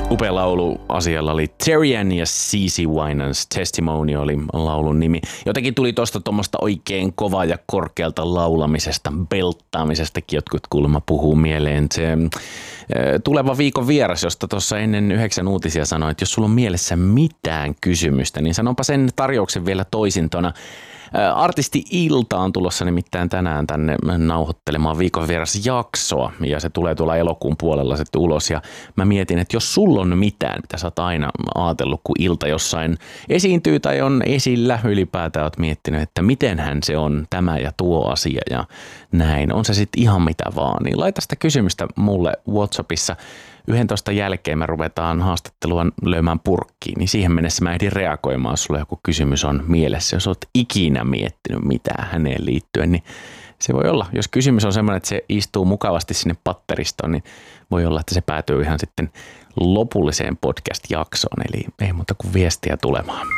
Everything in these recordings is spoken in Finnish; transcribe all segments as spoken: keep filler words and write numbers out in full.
Upea laulu asialla oli Terrian ja CeCe Winans Testimony oli laulun nimi. Jotenkin tuli tuosta tuommoista oikein kovaa ja korkealta laulamisesta, belttaamisestakin jotkut kuulemma puhuu mieleen. Se tuleva viikon vieras, josta tuossa ennen yhdeksän uutisia sanoin, että jos sulla on mielessä mitään kysymystä, niin sanonpa sen tarjouksen vielä toisintona. Artisti Ilta on tulossa nimittäin tänään tänne nauhoittelemaan viikon vieras jaksoa ja se tulee tuolla elokuun puolella sitten ulos ja mä mietin, että jos sulla on mitään, mitä sä oot aina ajatellut, kun Ilta jossain esiintyy tai on esillä ylipäätään, oot miettinyt, että mitenhän se on tämä ja tuo asia ja näin, on se sitten ihan mitä vaan, niin laita sitä kysymystä mulle WhatsAppissa. yksitoista jälkeen me ruvetaan haastattelua löymään purkkiin, niin siihen mennessä mä ehdin reagoimaan, jos sulla joku kysymys on mielessä. Jos oot ikinä miettinyt mitään häneen liittyen, niin se voi olla. Jos kysymys on semmoinen, että se istuu mukavasti sinne patteristoon, niin voi olla, että se päätyy ihan sitten lopulliseen podcast-jaksoon. Eli ei muuta kuin viestiä tulemaan.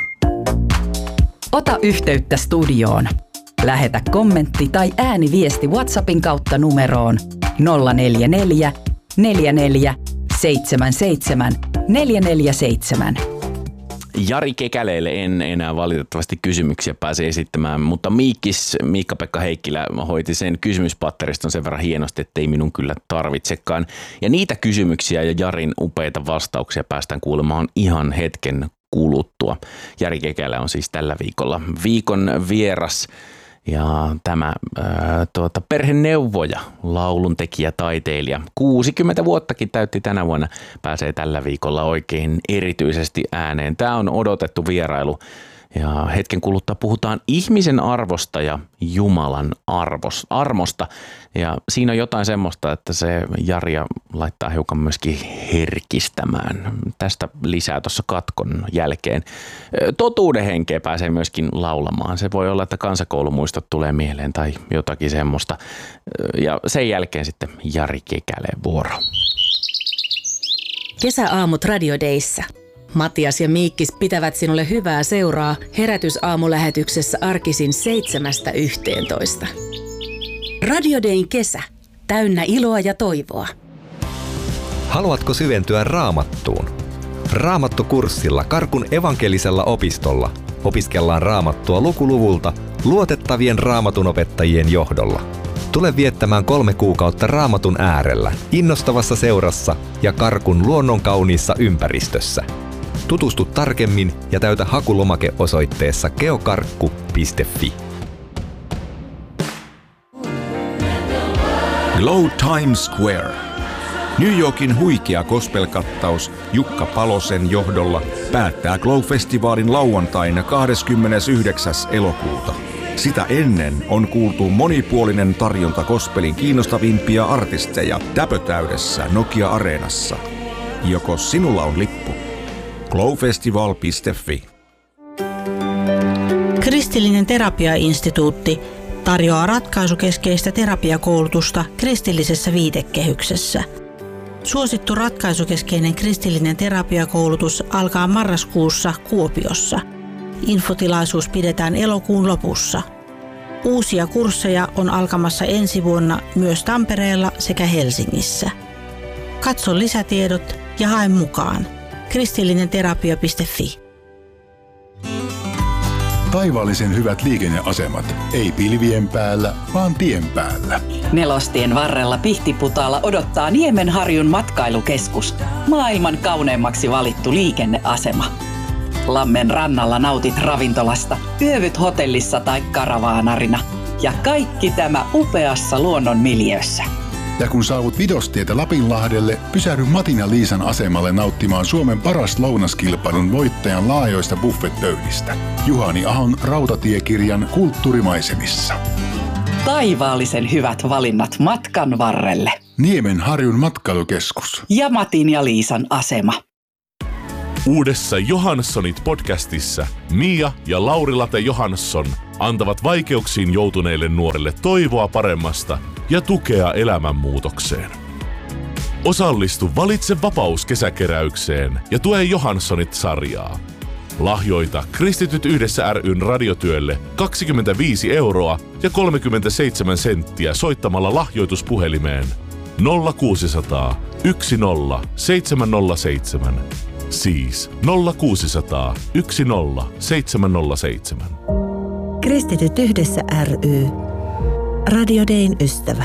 Ota yhteyttä studioon. Lähetä kommentti tai ääniviesti WhatsAppin kautta numeroon nolla neljä neljä neljä neljä seitsemän seitsemän neljä neljä seitsemän. Jari Kekäleelle en enää valitettavasti kysymyksiä pääse esittämään, mutta Miikkis, Miikka-Pekka Heikkilä hoiti sen kysymyspatteriston sen verran hienosti, että ei minun kyllä tarvitsekaan. Ja niitä kysymyksiä ja Jarin upeita vastauksia päästään kuulemaan ihan hetken kuluttua. Jari Kekälä on siis tällä viikolla viikon vieras. Ja tämä ää, tuota, perheneuvoja, lauluntekijä, taiteilija, kuusikymmentä vuottakin täytti tänä vuonna, pääsee tällä viikolla oikein erityisesti ääneen. Tämä on odotettu vierailu ja hetken kuluttua puhutaan ihmisen arvosta ja Jumalan arvos, armosta. Ja siinä on jotain semmoista, että se Jaria laittaa hiukan myöskin herkistämään. Tästä lisää tuossa katkon jälkeen. Totuuden henkeä pääsee myöskin laulamaan. Se voi olla, että kansakoulumuistot tulee mieleen tai jotakin semmoista. Ja sen jälkeen sitten Jari Kekäleen vuoro. Kesäaamut Radio Dayssä. Matias ja Miikkis pitävät sinulle hyvää seuraa herätysaamulähetyksessä arkisin seitsemästä yhteentoista. Radio Dayn kesä. Täynnä iloa ja toivoa. Haluatko syventyä Raamattuun? Raamattukurssilla Karkun evankelisella opistolla opiskellaan Raamattua lukuluvulta luotettavien raamatunopettajien johdolla. Tule viettämään kolme kuukautta Raamatun äärellä, innostavassa seurassa ja Karkun luonnonkauniissa ympäristössä. Tutustu tarkemmin ja täytä hakulomake osoitteessa geokarkku piste fi. Glow Times Square. New Yorkin huikea gospel-kattaus Jukka Palosen johdolla päättää Glow-festivaalin lauantaina kahdeskymmenesyhdeksäs elokuuta. Sitä ennen on kuultu monipuolinen tarjonta gospelin kiinnostavimpia artisteja täpötäydessä Nokia-areenassa. Joko sinulla on lippu? glowfestival piste fi. Kristillinen terapiainstituutti tarjoaa ratkaisukeskeistä terapiakoulutusta kristillisessä viitekehyksessä. Suosittu ratkaisukeskeinen kristillinen terapiakoulutus alkaa marraskuussa Kuopiossa. Infotilaisuus pidetään elokuun lopussa. Uusia kursseja on alkamassa ensi vuonna myös Tampereella sekä Helsingissä. Katso lisätiedot ja hae mukaan. kristillinen terapia piste fi. Taivaallisen hyvät liikenneasemat. Ei pilvien päällä, vaan tien päällä. Nelostien varrella Pihtiputaalla odottaa Niemenharjun matkailukeskus. Maailman kauneimmaksi valittu liikenneasema. Lammen rannalla nautit ravintolasta, yövyt hotellissa tai karavaanarina. Ja kaikki tämä upeassa luonnon miljöössä. Ja kun saavut Vidostietä Lapinlahdelle, pysähdy Matin ja Liisan asemalle nauttimaan Suomen paras lounaskilpailun voittajan laajoista buffetpöydistä. Juhani Ahon rautatiekirjan kulttuurimaisemissa. Taivaallisen hyvät valinnat matkan varrelle. Niemenharjun matkailukeskus. Ja Matin ja Liisan asema. Uudessa Johanssonit podcastissa Mia ja Lauri-Late Johansson antavat vaikeuksiin joutuneille nuorille toivoa paremmasta ja tukea elämänmuutokseen. Osallistu Valitse vapaus -kesäkeräykseen ja tue Johanssonit-sarjaa. Lahjoita Kristityt yhdessä ry:n radiotyölle kaksikymmentäviisi euroa ja kolmekymmentäseitsemän senttiä soittamalla lahjoituspuhelimeen nolla kuusisataa yksi nolla seitsemän nolla seitsemän. Siis nolla kuusisataa yksi nolla seitsemän nolla seitsemän. Kristityt yhdessä ry. Radio Dayn ystävä.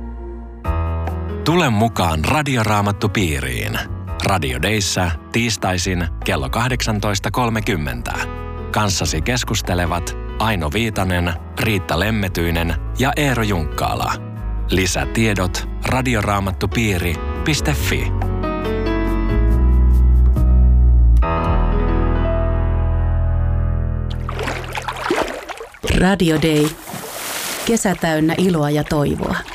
Tule mukaan Radioraamattupiiriin. Radio Dayssä tiistaisin kello kahdeksantoista kolmekymmentä. Kanssasi keskustelevat Aino Viitanen, Riitta Lemmetyinen ja Eero Junkkaala. Lisätiedot radioraamattupiiri piste fi. Radio Day. Kesä täynnä iloa ja toivoa.